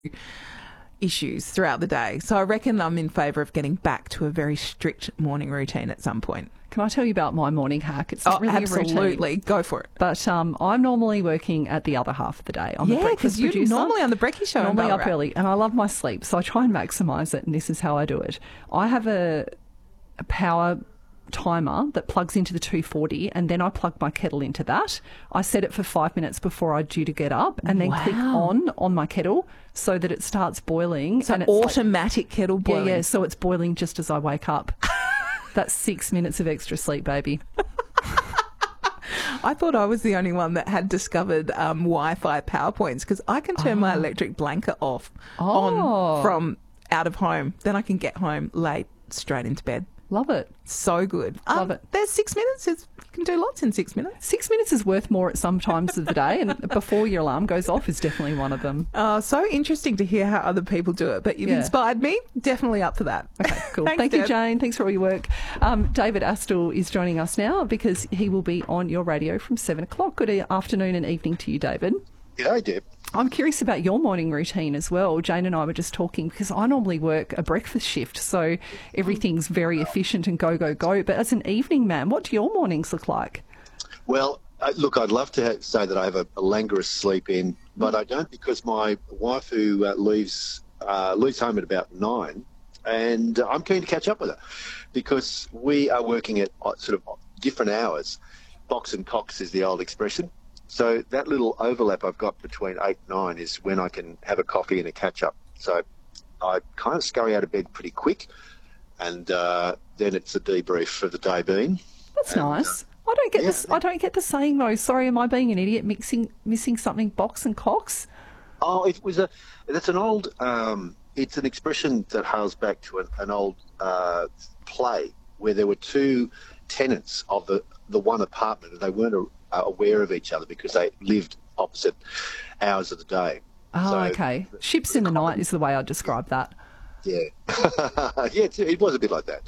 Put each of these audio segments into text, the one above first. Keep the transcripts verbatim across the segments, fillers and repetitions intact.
issues throughout the day. So I reckon I'm in favour of getting back to a very strict morning routine at some point. Can I tell you about my morning hack? It's not oh, really absolutely. a routine. Go for it. But um, I'm normally working at the other half of the day. I'm yeah, the breakfast because you're producer. normally on the Brekkie Show. Normally up early, and I love my sleep, so I try and maximise it, and this is how I do it. I have a, a power timer that plugs into the two forty, and then I plug my kettle into that. I set it for five minutes before I'm due to get up, and then wow. click on on my kettle so that it starts boiling. So and an it's automatic like, kettle boiling. Yeah, yeah, so it's boiling just as I wake up. That's six minutes of extra sleep, baby. I thought I was the only one that had discovered um, Wi-Fi power points, because I can turn oh. my electric blanket off oh. on from out of home. Then I can get home late, straight into bed. Love it. So good. Love um, it. There's six minutes. It's, you can do lots in six minutes. Six minutes is worth more at some times of the day, and before your alarm goes off is definitely one of them. Uh, so interesting to hear how other people do it, but you've yeah. inspired me. Definitely up for that. Okay, cool. Thanks, Thank Deb. you, Jane. Thanks for all your work. Um, David Astle is joining us now because he will be on your radio from seven o'clock. Good afternoon and evening to you, David. G'day, Deb. I'm curious about your morning routine as well. Jane and I were just talking because I normally work a breakfast shift, so everything's very efficient and go, go, go. But as an evening man, what do your mornings look like? Well, uh, look, I'd love to ha- say that I have a, a languorous sleep in, but I don't, because my wife, who uh, leaves uh, leaves home at about nine, and uh, I'm keen to catch up with her because we are working at uh, sort of different hours. Box and cocks is the old expression. So that little overlap I've got between eight and nine is when I can have a coffee and a catch-up. So I kind of scurry out of bed pretty quick, and uh, then it's a debrief for the day being. That's and, nice. Uh, I don't get yeah, this. I don't get the saying though. Sorry, am I being an idiot? Mixing, missing something. Box and cocks. Oh, it was a. That's an old. Um, it's an expression that hails back to an, an old uh, play where there were two tenants of the the one apartment, and they weren't a, Uh, aware of each other because they lived opposite hours of the day. Oh, so, okay. Ships in the night is the way I describe that. Yeah. yeah, it, it was a bit like that.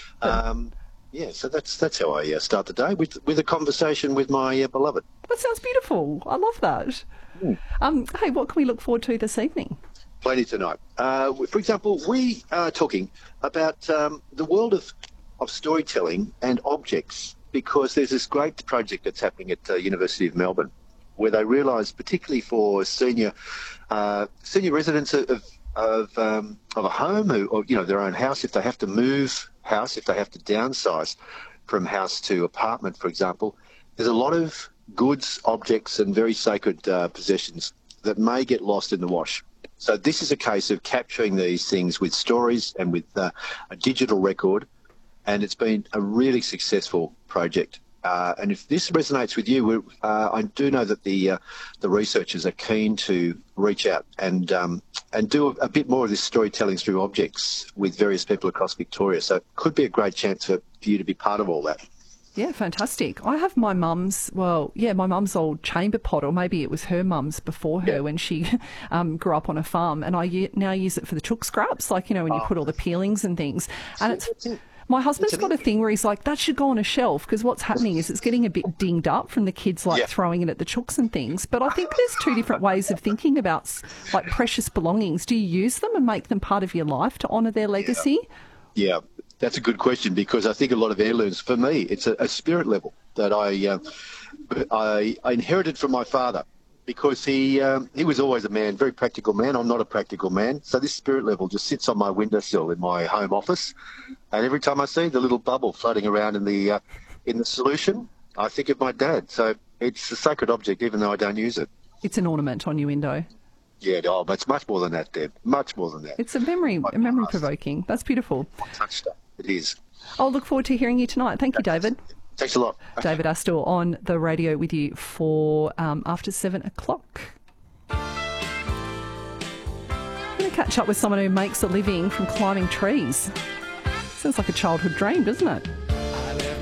Um, yeah, so that's that's how I uh, start the day, with with a conversation with my uh, beloved. That sounds beautiful. I love that. Mm. Um, hey, what can we look forward to this evening? Plenty tonight. Uh, for example, we are talking about um, the world of, of storytelling and objects, because there's this great project that's happening at the uh, University of Melbourne, where they realise, particularly for senior uh, senior residents of of, um, of a home, who, or you know, their own house, if they have to move house, if they have to downsize from house to apartment, for example, there's a lot of goods, objects, and very sacred uh, possessions that may get lost in the wash. So this is a case of capturing these things with stories and with uh, a digital record. And it's been a really successful project. Uh, and if this resonates with you, uh, I do know that the uh, the researchers are keen to reach out and um, and do a, a bit more of this storytelling through objects with various people across Victoria. So it could be a great chance for, for you to be part of all that. Yeah, fantastic. I have my mum's, well, yeah, my mum's old chamber pot, or maybe it was her mum's before her, yeah. when she um, grew up on a farm. And I now use it for the chook scraps, like, you know, when you oh. put all the peelings and things. And it's... My husband's got a thing where he's like, that should go on a shelf, because what's happening is it's getting a bit dinged up from the kids, like, yeah. throwing it at the chooks and things. But I think there's two different ways of thinking about, like, precious belongings. Do you use them and make them part of your life to honour their legacy? Yeah. yeah, that's a good question, because I think a lot of heirlooms, for me, it's a, a spirit level that I, uh, I I inherited from my father. Because he um, he was always a man, very practical man. I'm not a practical man. So this spirit level just sits on my windowsill in my home office. And every time I see the little bubble floating around in the uh, in the solution, I think of my dad. So it's a sacred object, even though I don't use it. It's an ornament on your window. Yeah, oh, but it's much more than that, Deb. Much more than that. It's a memory, a memory provoking. That's beautiful. Touch stuff. It is. I'll look forward to hearing you tonight. Thank you, David. Thanks a lot. David Astle on the radio with you for um, after seven o'clock. I'm going to catch up with someone who makes a living from climbing trees. Sounds like a childhood dream, doesn't it?